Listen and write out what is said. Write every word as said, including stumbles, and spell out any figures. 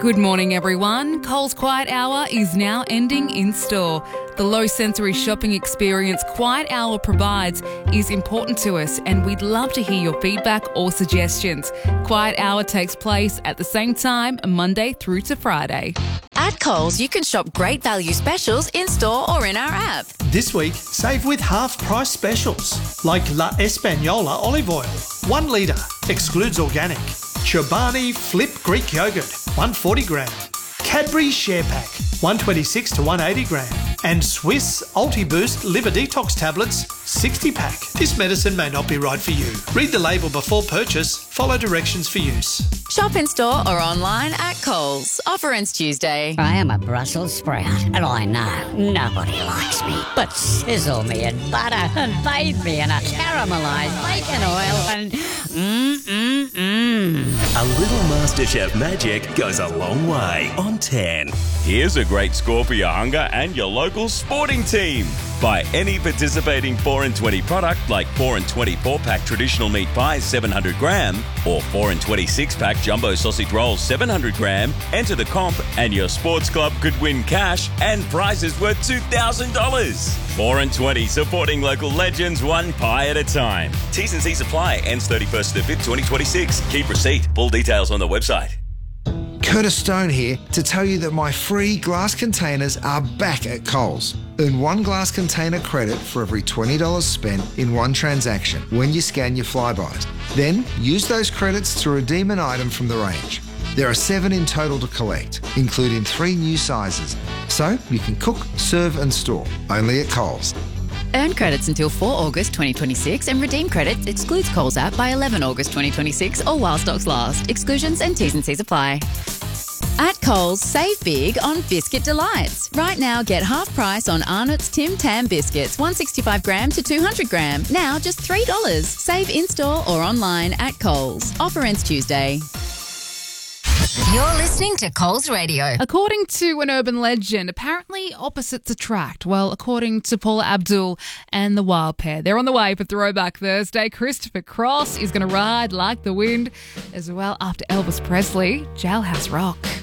Good morning, everyone. Coles Quiet Hour is now ending in store. The low sensory shopping experience Quiet Hour provides is important to us, and we'd love to hear your feedback or suggestions. Quiet Hour takes place at the same time, Monday through to Friday. At Coles, you can shop great value specials in-store or in our app. This week, save with half-price specials like La Española olive oil, one litre, excludes organic. Chobani Flip Greek yogurt, one forty gram. Cadbury Share Pack, one twenty-six to one eighty gram. And Swiss Ulti-Boost Liver Detox Tablets, sixty pack. This medicine may not be right for you. Read the label before purchase. Follow directions for use. Shop in-store or online at Coles. Offer ends Tuesday. I am a Brussels sprout, and I know nobody likes me. But sizzle me in butter and bathe me in a caramelised bacon oil and mmm-mmm-mmm. A little MasterChef magic goes a long way on ten. Here's a great score for your hunger and your local sporting team. Buy any participating four and twenty product like four and twenty four-pack traditional meat pies seven hundred gram or four and twenty six-pack jumbo sausage rolls seven hundred gram. Enter the comp and your sports club could win cash and prizes worth two thousand dollars. four and twenty, supporting local legends one pie at a time. T's and C's apply. Ends thirty-first of the fifth, twenty twenty-six. Keep receipt. Full details on the website. Curtis Stone here to tell you that my free glass containers are back at Coles. Earn one glass container credit for every twenty dollars spent in one transaction when you scan your Flybys. Then use those credits to redeem an item from the range. There are seven in total to collect, including three new sizes. So you can cook, serve and store, only at Coles. Earn credits until the fourth of August twenty twenty-six and redeem credits excludes Coles app by the eleventh of August twenty twenty-six or while stocks last. Exclusions and T's and C's apply. At Coles, save big on Biscuit Delights. Right now, get half price on Arnott's Tim Tam biscuits, one sixty-five gram to two hundred gram. Now just three dollars. Save in-store or online at Coles. Offer ends Tuesday. You're listening to Coles Radio. According to an urban legend, apparently opposites attract. Well, according to Paula Abdul and the Wild Pair, they're on the way for Throwback Thursday. Christopher Cross is going to ride like the wind as well after Elvis Presley, Jailhouse Rock.